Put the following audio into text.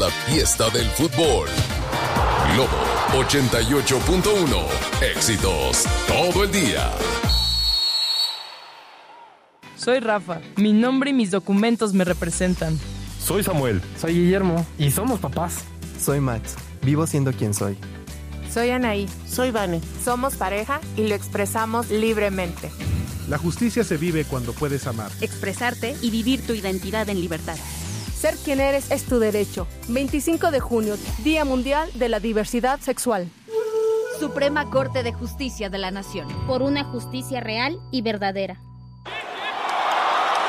la fiesta del fútbol. Globo 88.1. Éxitos todo el día. Soy Rafa. Mi nombre y mis documentos me representan. Soy Samuel. Soy Guillermo. Y somos papás. Soy Max. Vivo siendo quien soy. Soy Anaí. Soy Vane. Somos pareja y lo expresamos libremente. La justicia se vive cuando puedes amar, expresarte y vivir tu identidad en libertad. Ser quien eres es tu derecho. 25 de junio, Día Mundial de la Diversidad Sexual. Suprema Corte de Justicia de la Nación. Por una justicia real y verdadera.